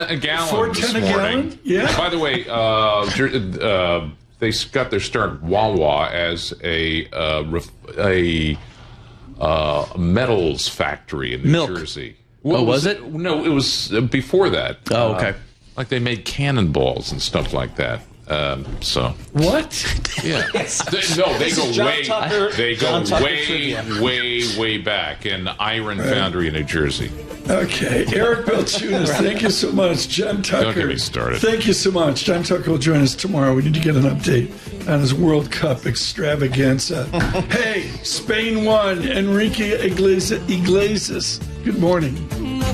a gallon $4.10 this a morning. gallon? Yeah. By the way, they got their start at Wawa as a metals factory in New Jersey. Oh, was it? No, it was before that. Oh, okay. Like they made cannonballs and stuff like that. So What? yeah, they go way back in Iron Foundry in New Jersey. Okay. Eric Balchunas, thank you so much. John Tucker. Don't get me started. Thank you so much. John Tucker will join us tomorrow. We need to get an update on his World Cup extravaganza. Hey, Spain won. Enrique Iglesias. Good morning.